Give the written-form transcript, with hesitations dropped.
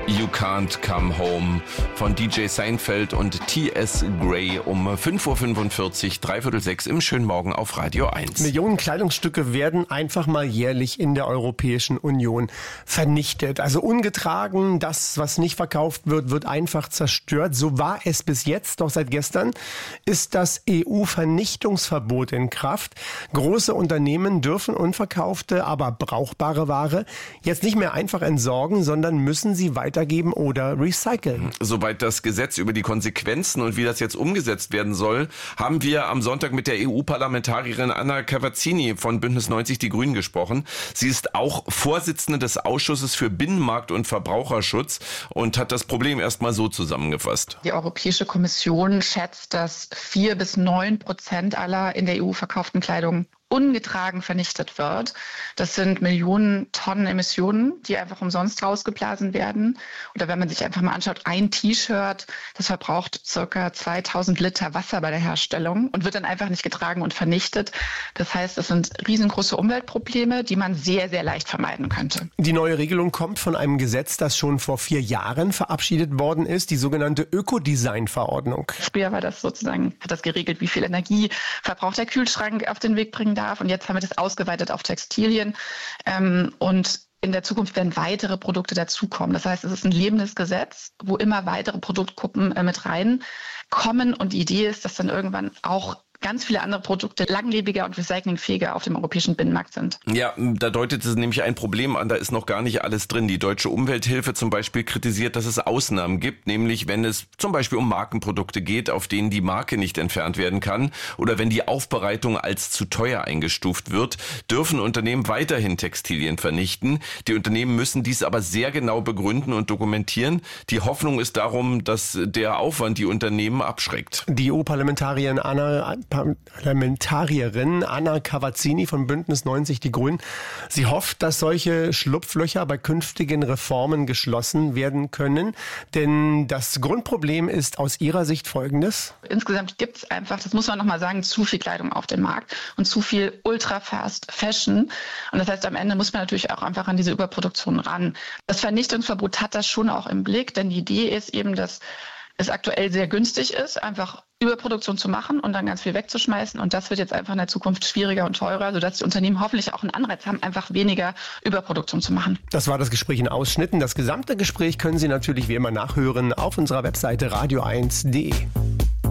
You Can't Come Home von DJ Seinfeld und T.S. Gray um 5.45 Uhr, 5:45 im schönen Morgen auf Radio 1. Millionen Kleidungsstücke werden einfach mal jährlich in der Europäischen Union vernichtet. Also ungetragen, das, was nicht verkauft wird, wird einfach zerstört. So war es bis jetzt. Doch seit gestern ist das EU-Vernichtungsverbot in Kraft. Große Unternehmen dürfen unverkaufte, aber brauchbare Ware jetzt nicht mehr einfach entsorgen, sondern müssen sie weitergeben oder recyceln. Soweit das Gesetz über die Konsequenzen und wie das jetzt umgesetzt werden soll, haben wir am Sonntag mit der EU-Parlamentarierin Anna Cavazzini von Bündnis 90 Die Grünen gesprochen. Sie ist auch Vorsitzende des Ausschusses für Binnenmarkt und Verbraucherschutz und hat das Problem erstmal so zusammengefasst. Die Europäische Kommission schätzt, dass 4-9% aller in der EU verkauften Kleidung ungetragen vernichtet wird. Das sind Millionen Tonnen Emissionen, die einfach umsonst rausgeblasen werden. Oder wenn man sich einfach mal anschaut, ein T-Shirt, das verbraucht ca. 2000 Liter Wasser bei der Herstellung und wird dann einfach nicht getragen und vernichtet. Das heißt, es sind riesengroße Umweltprobleme, die man sehr, sehr leicht vermeiden könnte. Die neue Regelung kommt von einem Gesetz, das schon vor 4 Jahren verabschiedet worden ist, die sogenannte Ökodesign-Verordnung. Früher war das sozusagen, hat das geregelt, wie viel Energie verbraucht der Kühlschrank auf den Weg bringen darf. Und jetzt haben wir das ausgeweitet auf Textilien. Und in der Zukunft werden weitere Produkte dazukommen. Das heißt, es ist ein lebendes Gesetz, wo immer weitere Produktgruppen mit reinkommen. Und die Idee ist, dass dann irgendwann auch ganz viele andere Produkte langlebiger und recyclingfähiger auf dem europäischen Binnenmarkt sind. Ja, da deutet es nämlich ein Problem an, da ist noch gar nicht alles drin. Die Deutsche Umwelthilfe zum Beispiel kritisiert, dass es Ausnahmen gibt, nämlich wenn es zum Beispiel um Markenprodukte geht, auf denen die Marke nicht entfernt werden kann oder wenn die Aufbereitung als zu teuer eingestuft wird, dürfen Unternehmen weiterhin Textilien vernichten. Die Unternehmen müssen dies aber sehr genau begründen und dokumentieren. Die Hoffnung ist darum, dass der Aufwand die Unternehmen abschreckt. Die EU-Parlamentarierin Anna Cavazzini von Bündnis 90 Die Grünen. Sie hofft, dass solche Schlupflöcher bei künftigen Reformen geschlossen werden können. Denn das Grundproblem ist aus ihrer Sicht folgendes. Insgesamt gibt es einfach, das muss man nochmal sagen, zu viel Kleidung auf dem Markt und zu viel Ultra-Fast Fashion. Und das heißt, am Ende muss man natürlich auch einfach an diese Überproduktion ran. Das Vernichtungsverbot hat das schon auch im Blick, denn die Idee ist eben, dass es aktuell sehr günstig ist, einfach Überproduktion zu machen und dann ganz viel wegzuschmeißen. Und das wird jetzt einfach in der Zukunft schwieriger und teurer, sodass die Unternehmen hoffentlich auch einen Anreiz haben, einfach weniger Überproduktion zu machen. Das war das Gespräch in Ausschnitten. Das gesamte Gespräch können Sie natürlich wie immer nachhören auf unserer Webseite radio1.de.